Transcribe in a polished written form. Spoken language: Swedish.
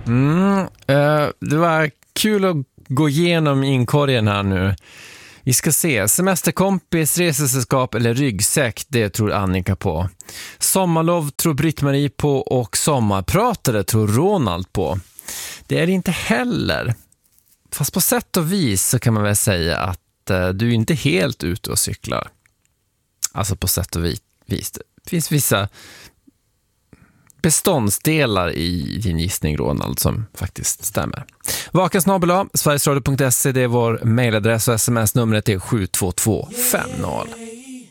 Det var kul att gå igenom inkorgen här nu. Vi ska se. Semesterkompis, resesällskap eller ryggsäck, det tror Annika på. Sommarlov tror Britt-Marie på och sommarpratare tror Ronald på. Det är det inte heller. Fast på sätt och vis så kan man väl säga att du är inte helt ute och cyklar. Alltså på sätt och vis. Det finns vissa beståndsdelar i din gissning, Ronald, som faktiskt stämmer. Vakasnabel-a, sverigesradio.se, det är vår mejladress och sms-numret är 72250.